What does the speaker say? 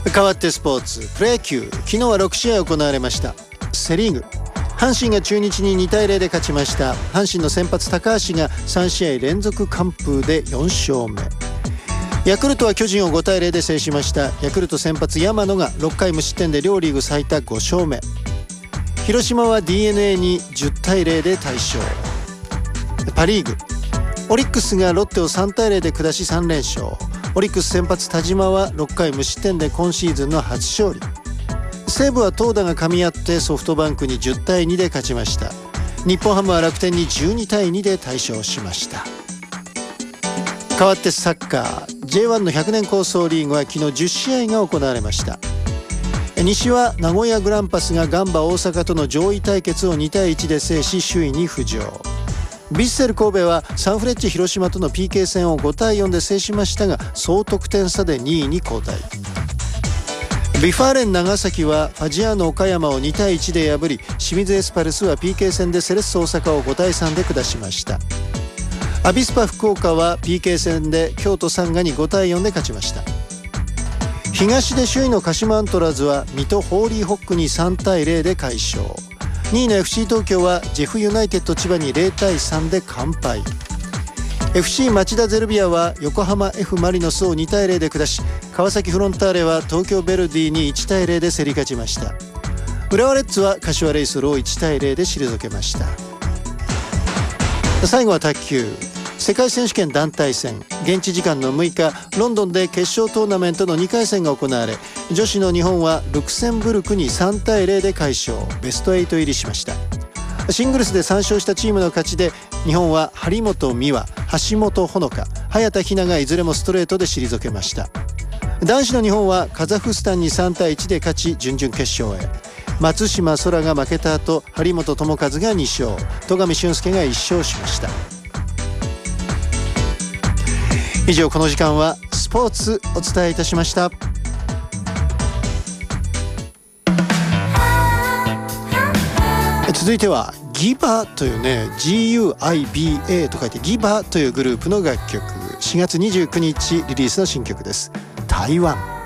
変わってスポーツ、プロ野球、昨日は6試合行われました。セリーグ、阪神が中日に2対0で勝ちました。阪神の先発高橋が3試合連続完封で4勝目。ヤクルトは巨人を5対0で制しました。ヤクルト先発山野が6回無失点で両リーグ最多5勝目。広島は DNA に10対0で大勝。パリーグ、オリックスがロッテを3対0で下し3連勝。オリックス先発田島は6回無失点で今シーズンの初勝利。西武は投打が噛み合ってソフトバンクに10対2で勝ちました。日本ハムは楽天に12対2で大勝しました。変わってサッカー、 J1 の100年構想リーグは昨日10試合が行われました。西は名古屋グランパスがガンバ大阪との上位対決を2対1で制し首位に浮上。ヴィッセル神戸はサンフレッチェ広島との PK 戦を5対4で制しましたが総得点差で2位に後退。ビファーレン長崎はファジアーノ岡山を2対1で破り、清水エスパルスは PK 戦でセレッソ大阪を5対3で下しました。アビスパ福岡は PK 戦で京都サンガに5対4で勝ちました。東で首位の鹿島アントラーズは水戸ホーリーホックに3対0で快勝。2位の FC 東京はジェフユナイテッド千葉に0対3で完敗。 FC 町田ゼルビアは横浜 F マリノスを2対0で下し、川崎フロンターレは東京ヴェルディに1対0で競り勝ちました。浦和レッズは柏レイソルを1対0で退けました。最後は卓球、世界選手権団体戦、現地時間の6日ロンドンで決勝トーナメントの2回戦が行われ、女子の日本はルクセンブルクに3対0で快勝、ベスト8入りしました。シングルスで3勝したチームの勝ちで、日本は張本美和、橋本穂香、早田ひながいずれもストレートで退けました。男子の日本はカザフスタンに3対1で勝ち準々決勝へ。松島空が負けた後、張本智和が2勝、戸上隼輔が1勝しました。以上、この時間はスポーツお伝えいたしました。続いてはギバというね、 GUIBA と書いてギバというグループの楽曲、4月29日リリースの新曲です。台湾。